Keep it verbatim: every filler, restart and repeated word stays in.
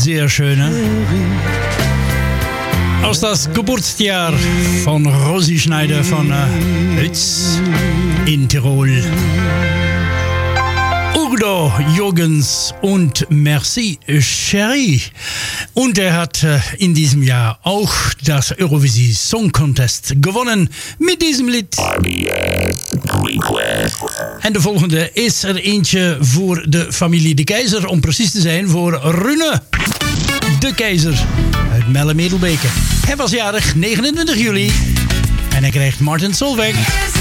sehr schön, ne? Aus das Geburtsjahr von Rosi Schneider von äh, Hütz in Tirol. Udo Jürgens und Merci Cherie. Und er hat äh, in diesem Jahr auch das Eurovisie Song Contest gewonnen mit diesem Lied. En de volgende is er eentje voor de familie De Keizer, om precies te zijn voor Rune De Keizer uit Melle-Medelbeke. Hij was jarig negenentwintig juli en hij krijgt Martin Solveig.